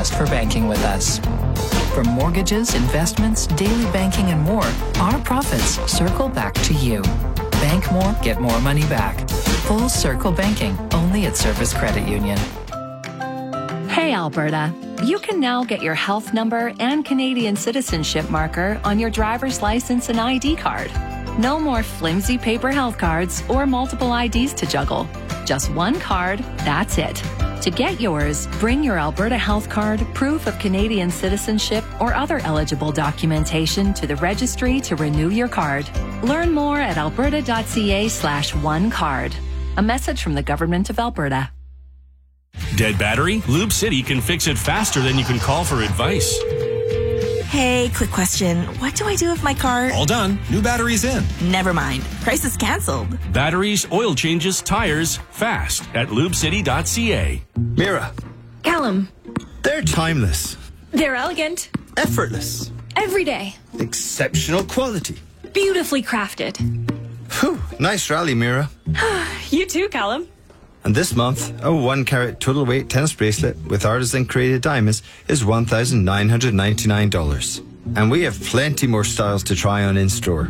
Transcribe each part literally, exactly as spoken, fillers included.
Thanks for banking with us. From mortgages, investments, daily banking, and more, our profits circle back to you. Bank more, get more money back. Full Circle Banking, only at Service Credit Union. Hey, Alberta. You can now get your health number and Canadian citizenship marker on your driver's license and I D card. No more flimsy paper health cards or multiple I Ds to juggle. Just one card, that's it. To get yours, bring your Alberta Health Card, proof of Canadian citizenship, or other eligible documentation to the registry to renew your card. Learn more at alberta.ca slash one card. A message from the Government of Alberta. Dead battery? Lube City can fix it faster than you can call for advice. Hey, quick question. What do I do if my car... All done. New batteries in. Never mind. Price is canceled. Batteries, oil changes, tires, fast at lube city dot c a. Mira. Callum. They're timeless. They're elegant. Effortless. Every day. Exceptional quality. Beautifully crafted. Whew, nice rally, Mira. You too, Callum. And this month, a one carat total weight tennis bracelet with artisan created diamonds is one thousand nine hundred ninety-nine dollars. And we have plenty more styles to try on in store.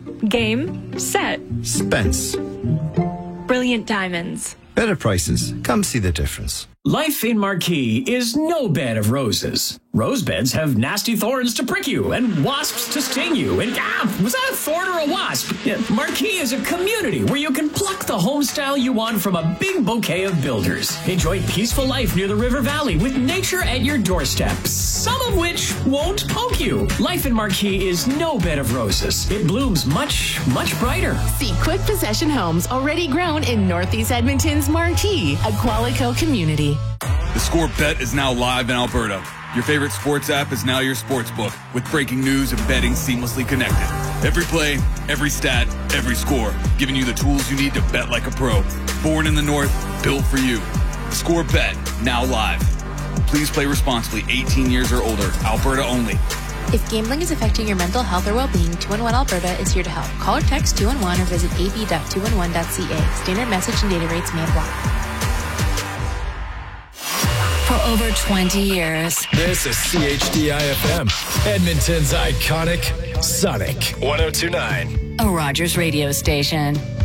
Game, set, Spence. brilliant diamonds. Better prices. Come see the difference. Life in Marquee is no bed of roses. Rose beds have nasty thorns to prick you and wasps to sting you. And ah, was that a thorn or a wasp? Yeah, Marquee is a community where you can pluck the home style you want from a big bouquet of builders. Enjoy peaceful life near the River Valley with nature at your doorstep, some of which won't poke you. Life in Marquee is no bed of roses. It blooms much, much brighter. See quick possession homes already grown in Northeast Edmonton's Marquee, a Qualico community. The Score Bet is now live in Alberta. Your favorite sports app is now your sports book, with breaking news and betting seamlessly connected. Every play, every stat, every score, giving you the tools you need to bet like a pro. Born in the North, built for you. The Score Bet, now live. Please play responsibly, eighteen years or older, Alberta only. If gambling is affecting your mental health or well-being, two one one Alberta is here to help. Call or text two one one or visit a b dot two one one dot c a. Standard message and data rates may apply. For over twenty years. This is C H D I F M, Edmonton's iconic Sonic one oh two point nine. A Rogers radio station.